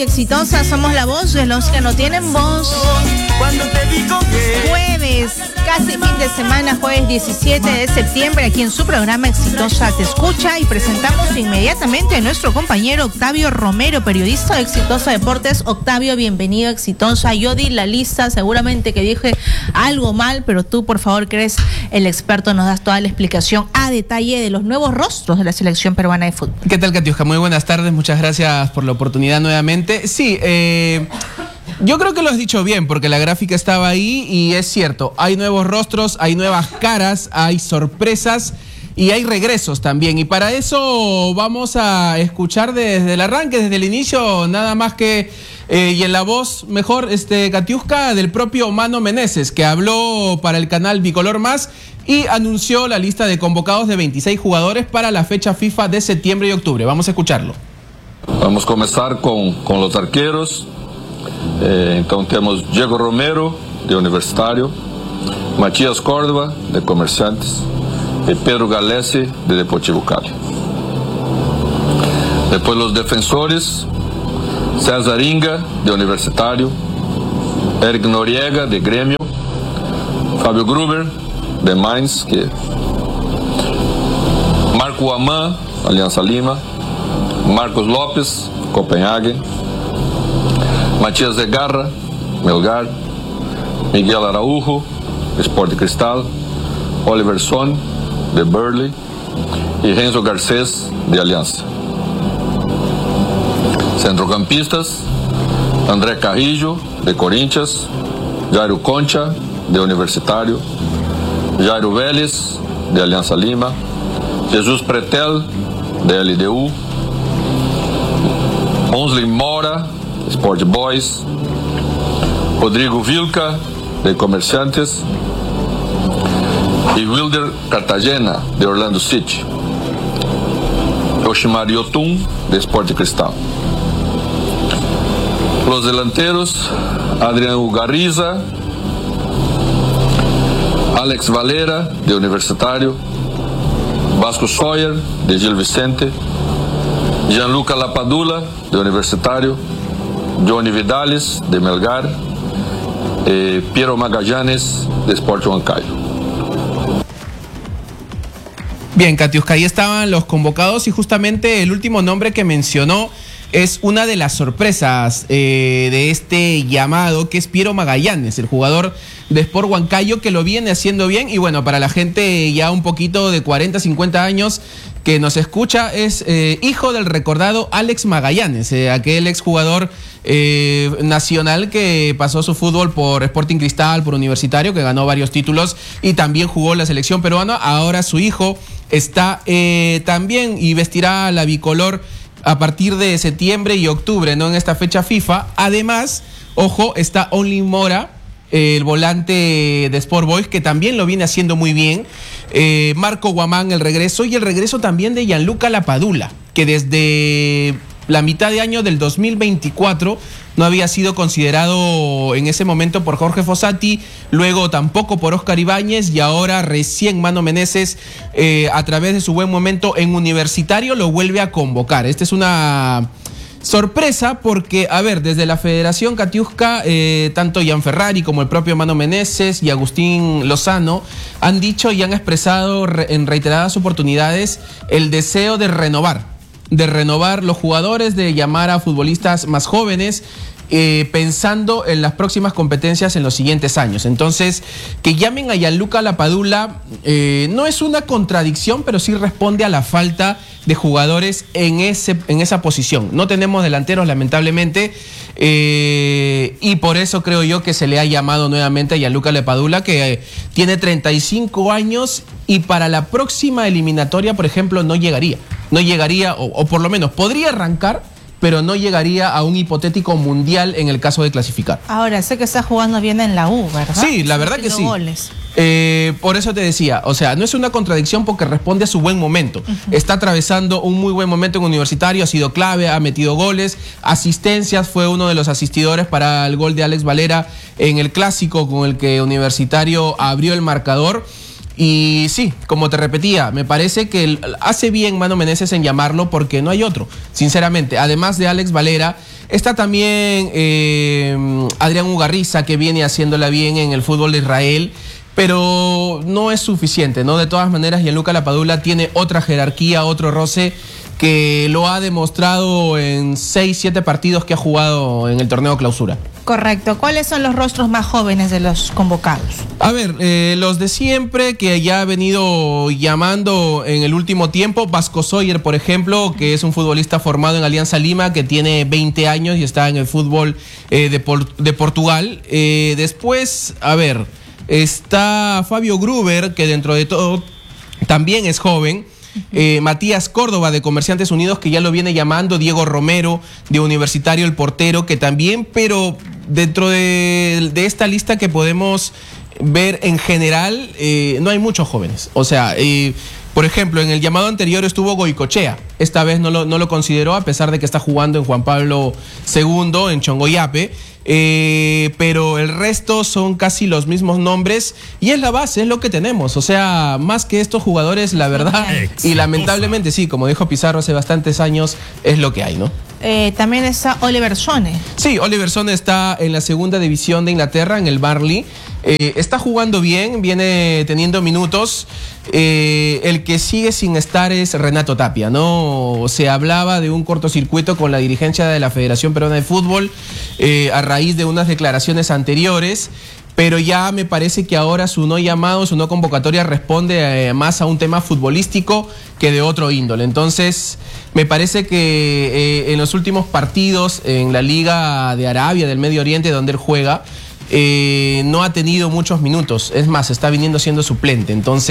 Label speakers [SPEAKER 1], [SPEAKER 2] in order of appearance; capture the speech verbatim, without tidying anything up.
[SPEAKER 1] Radio Exitosa, somos la voz de los que no tienen voz.
[SPEAKER 2] Cuando te digo que...
[SPEAKER 1] Jueves, casi fin de semana, jueves diecisiete de septiembre, aquí en su programa Exitosa Te Escucha, y presentamos inmediatamente a nuestro compañero Octavio Romero, periodista de Exitosa Deportes. Octavio, bienvenido a Exitosa. Yo di la lista, seguramente que dije algo mal, pero tú, por favor, que eres el experto, nos das toda la explicación a detalle de los nuevos rostros de la selección peruana de fútbol.
[SPEAKER 3] ¿Qué tal, Katiuska? Muy buenas tardes, muchas gracias por la oportunidad nuevamente. Sí, eh... yo creo que lo has dicho bien, porque la gráfica estaba ahí y es cierto, hay nuevos rostros, hay nuevas caras, hay sorpresas y hay regresos también. Y para eso vamos a escuchar desde el arranque, desde el inicio, nada más que, eh, y en la voz mejor, este, Katiuska, del propio Mano Meneses, que habló para el canal Bicolor Más y anunció la lista de convocados de veintiséis jugadores para la fecha FIFA de septiembre y octubre. Vamos a escucharlo.
[SPEAKER 4] Vamos a comenzar con, con los arqueros. Eh, então temos Diego Romero, de Universitário, Matias Córdoba, de Comerciantes, e Pedro Galese, de Deportivo Cali. Depois os defensores, César Inga, de Universitário, Eric Noriega, de Grêmio, Fábio Gruber, de Mainz, que... Marco Aman, Aliança Lima, Marcos Lopes, Copenhague, Matias Zegarra, Melgar, Miguel Araújo, Sport Cristal, Oliver Son, de Burley, e Renzo Garcés, de Aliança. Centrocampistas, André Carrillo, de Corinthians, Jairo Concha, de Universitário, Jairo Vélez, de Aliança Lima, Jesus Pretel, de L D U, Onsley Mora, Sport Boys, Rodrigo Vilca, de Comerciantes, e Wilder Cartagena, de Orlando City, Yoshimar Yotun, de Sport Cristal. Los delanteros, Adriano Garriza, Alex Valera, de Universitário, Vasco Sawyer, de Gil Vicente, Gianluca Lapadula, de Universitário, Johnny Vidales, de Melgar, eh, Piero Magallanes, de Sport Huancayo.
[SPEAKER 3] Bien, Katiuska, ahí estaban los convocados y justamente el último nombre que mencionó es una de las sorpresas eh, de este llamado, que es Piero Magallanes, el jugador de Sport Huancayo, que lo viene haciendo bien. Y bueno, para la gente ya un poquito de cuarenta, cincuenta años que nos escucha, es eh, hijo del recordado Alex Magallanes, eh, aquel exjugador eh, nacional que pasó su fútbol por Sporting Cristal, por Universitario, que ganó varios títulos y también jugó en la selección peruana. Ahora su hijo está eh, también y vestirá la bicolor a partir de septiembre y octubre, ¿no? En esta fecha FIFA. Además, ojo, está Only Mora, el volante de Sport Boys, que también lo viene haciendo muy bien. Eh, Marco Guamán, el regreso, y el regreso también de Gianluca Lapadula, que desde la mitad de año del dos mil veinticuatro no había sido considerado en ese momento por Jorge Fossati, luego tampoco por Oscar Ibáñez, y ahora recién Mano Meneses, eh, a través de su buen momento en Universitario, lo vuelve a convocar. Esta es una sorpresa porque, a ver, desde la Federación Katiuska, eh, tanto Gianferrari como el propio Mano Meneses y Agustín Lozano han dicho y han expresado re- en reiteradas oportunidades el deseo de renovar, de renovar los jugadores, de llamar a futbolistas más jóvenes, eh, pensando en las próximas competencias en los siguientes años. Entonces, que llamen a Gianluca Lapadula eh, no es una contradicción, pero sí responde a la falta de jugadores en, ese, en esa posición. No tenemos delanteros, lamentablemente, eh, y por eso creo yo que se le ha llamado nuevamente a Gianluca Lapadula, que eh, tiene treinta y cinco años y para la próxima eliminatoria, por ejemplo, no llegaría. No llegaría, o, o por lo menos podría arrancar, pero no llegaría a un hipotético mundial en el caso de clasificar.
[SPEAKER 1] Ahora, sé que está jugando bien en la U, ¿verdad?
[SPEAKER 3] Sí, la verdad que sí.
[SPEAKER 1] Goles.
[SPEAKER 3] Eh, por eso te decía, o sea, no es una contradicción porque responde a su buen momento. Uh-huh. Está atravesando un muy buen momento en Universitario, ha sido clave, ha metido goles, asistencias, fue uno de los asistidores para el gol de Alex Valera en el clásico con el que Universitario abrió el marcador. Y sí, como te repetía, me parece que el, hace bien Mano Meneses en llamarlo porque no hay otro, sinceramente. Además de Alex Valera, Está también eh, Adrián Ugarriza, que viene haciéndola bien en el fútbol de Israel, pero no es suficiente, ¿no? De todas maneras, Gianluca Lapadula tiene otra jerarquía, otro roce, que lo ha demostrado en seis, siete partidos que ha jugado en el torneo clausura.
[SPEAKER 1] Correcto. ¿Cuáles son los rostros más jóvenes de los convocados?
[SPEAKER 3] A ver, eh, los de siempre que ya ha venido llamando en el último tiempo, Vasco Soyer, por ejemplo, que es un futbolista formado en Alianza Lima, que tiene veinte años y está en el fútbol eh, de, por, de Portugal. Eh, después, a ver, está Fabio Gruber, que dentro de todo también es joven. Eh, Matías Córdoba de Comerciantes Unidos, que ya lo viene llamando, Diego Romero de Universitario, el portero, que también, pero dentro de, de esta lista que podemos ver en general, eh, no hay muchos jóvenes. O sea, eh, por ejemplo, en el llamado anterior estuvo Goicochea, esta vez no lo, no lo consideró, a pesar de que está jugando en Juan Pablo segundo, en Chongoyape. Eh, pero el resto son casi los mismos nombres y es la base, es lo que tenemos. O sea, más que estos jugadores, la verdad, Exitosa. Y lamentablemente sí, como dijo Pizarro hace bastantes años, es lo que hay, ¿no?
[SPEAKER 1] Eh, también está Oliver Sone.
[SPEAKER 3] Sí, Oliver Sone está en la segunda división de Inglaterra, en el Burnley. Eh, está jugando bien, viene teniendo minutos. Eh, el que sigue sin estar es Renato Tapia, ¿no? Se hablaba de un cortocircuito con la dirigencia de la Federación Peruana de Fútbol eh, a raíz de unas declaraciones anteriores, pero ya me parece que ahora su no llamado, su no convocatoria responde eh, más a un tema futbolístico que de otro índole. Entonces, me parece que eh, en los últimos partidos en la Liga de Arabia, del Medio Oriente, donde él juega, eh, no ha tenido muchos minutos. Es más, está viniendo siendo suplente. Entonces,